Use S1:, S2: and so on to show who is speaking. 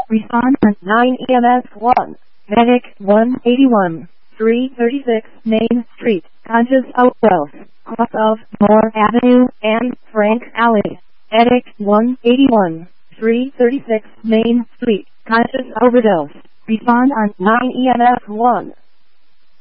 S1: Respond on 9 EMS 1. Medic 181. 336 Main Street, Conscious Outpost, off of Moore Avenue and Frank Alley. Medic 181. 336 Main Street, Conscious Overdose. Respond on 9 EMS 1.